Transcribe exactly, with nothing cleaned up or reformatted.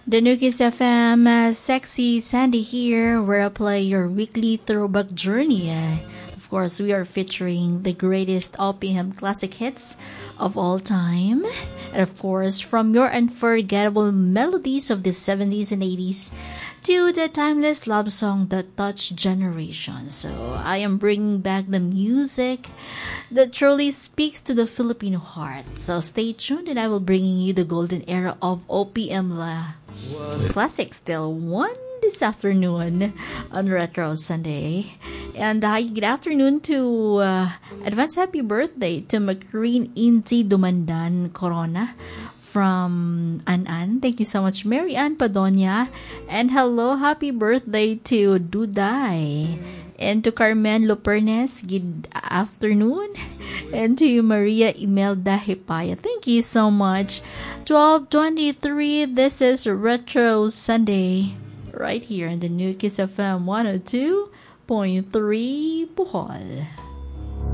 The Nukis F M, uh, Sexy Sandy here, where I play your weekly throwback journey. Uh, of course, we are featuring the greatest O P M classic hits of all time. And of course, from your unforgettable melodies of the seventies and eighties to the timeless love song that touched generations. So I am bringing back the music that truly speaks to the Filipino heart. So stay tuned and I will bring you the golden era of O P M La Classic Still One this afternoon on Retro Sunday. And hi, good afternoon to uh, advance happy birthday to Macreen Inti Dumandan Corona from An-An. Thank you so much, Mary Ann Padonia. And hello, happy birthday to Duday. And to Carmen Lopernes, good afternoon. And to Maria Imelda Hipaya, thank you so much. twelve twenty-three, this is Retro Sunday, right here in the New Kiss F M one oh two point three Bohol.